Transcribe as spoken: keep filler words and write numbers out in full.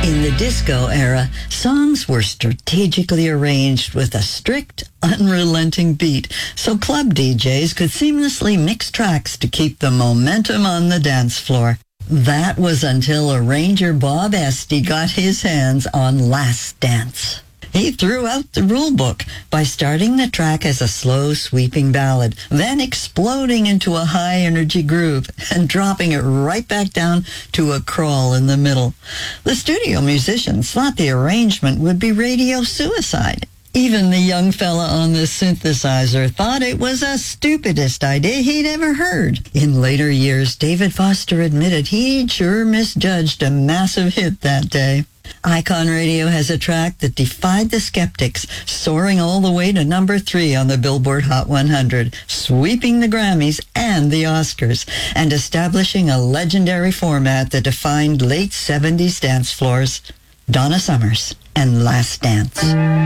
In the disco era, songs were strategically arranged with a strict, unrelenting beat, so club D Js could seamlessly mix tracks to keep the momentum on the dance floor. That was until arranger Bob Esty got his hands on Last Dance. He threw out the rule book by starting the track as a slow, sweeping ballad, then exploding into a high-energy groove and dropping it right back down to a crawl in the middle. The studio musicians thought the arrangement would be radio suicide. Even the young fella on the synthesizer thought it was the stupidest idea he'd ever heard. In later years, David Foster admitted he'd sure misjudged a massive hit that day. Icon Radio has a track that defied the skeptics, soaring all the way to number three on the Billboard Hot one hundred, sweeping the Grammys and the Oscars, and establishing a legendary format that defined late seventies dance floors. Donna Summers and Last Dance.